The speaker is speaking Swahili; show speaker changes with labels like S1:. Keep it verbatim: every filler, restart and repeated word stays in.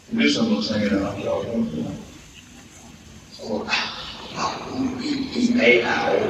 S1: This one was hanging out, y'all. So, hey, ow.